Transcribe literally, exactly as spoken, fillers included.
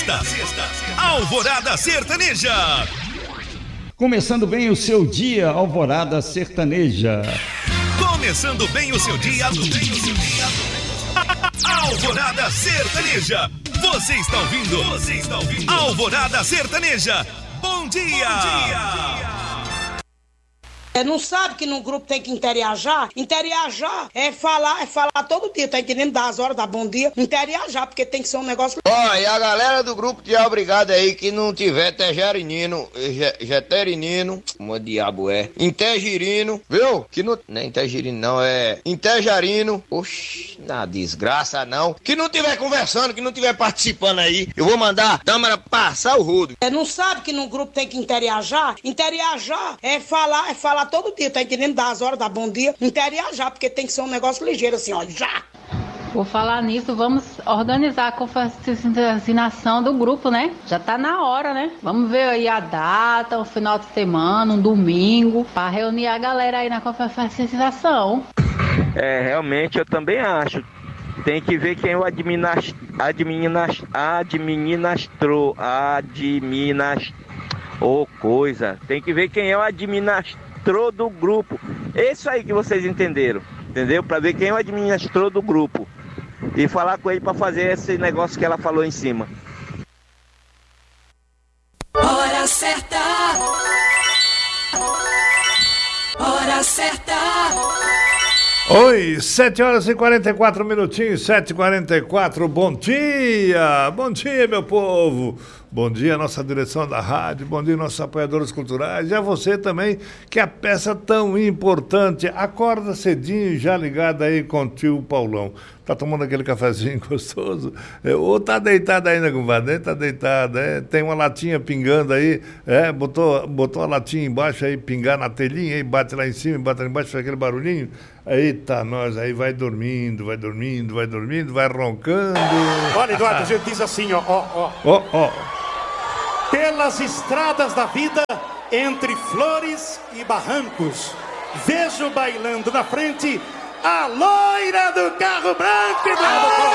sexta, Alvorada Sertaneja. Começando bem o seu dia, Alvorada Sertaneja. Começando bem o seu dia, Alvorada Sertaneja. Você está ouvindo? Você está ouvindo? Alvorada Sertaneja. Bom dia. Bom dia. É, não sabe que no grupo tem que interreajar? Interreajar é falar, é falar todo dia, tá entendendo? Das horas, dar bom dia, interreajar, porque tem que ser um negócio... Ó, e a galera do grupo de obrigado aí que não tiver tegerinino, jeterinino, como diabo é, intergirino, viu? Que não, não é intergirino não, é interjarino, oxi, na desgraça não, que não tiver conversando, que não tiver participando aí, eu vou mandar a câmera passar o rodo. É, não sabe que no grupo tem que interreajar? Interreajar é falar, é falar todo dia, tá entendendo? Das horas, dar bom dia, interreajar, porque tem que ser um negócio ligeiro assim, ó, já! Por falar nisso, vamos organizar a confraternização do grupo, né? Já tá na hora, né? Vamos ver aí a data, um final de semana, um domingo, para reunir a galera aí na confraternização. É, realmente eu também acho. Tem que ver quem o adminas, adminas, administrou, adminas, ou coisa. Tem que ver quem é o administrador do grupo. Isso aí que vocês entenderam, entendeu? Para ver quem é o administrador do grupo e falar com ele para fazer esse negócio que ela falou em cima. Hora certa. Hora certa. Oi, sete horas e quarenta e quatro minutinhos, sete e quarenta e quatro, bom dia, bom dia meu povo, bom dia nossa direção da rádio, bom dia nossos apoiadores culturais, e a você também, que é a peça tão importante, acorda cedinho já ligado aí com o tio Paulão, tá tomando aquele cafezinho gostoso, é, ou tá deitado ainda, compadre, tá deitado, é, tem uma latinha pingando aí, é, botou, botou a latinha embaixo aí, pingar na telinha, aí bate lá em cima, bate lá embaixo, faz aquele barulhinho. Eita, nós aí vai dormindo, vai dormindo, vai dormindo, vai roncando. Olha, Eduardo, a gente diz assim, ó, ó, ó. Ó, ó. Pelas estradas da vida, entre flores e barrancos, vejo bailando na frente a loira do carro branco, Eduardo.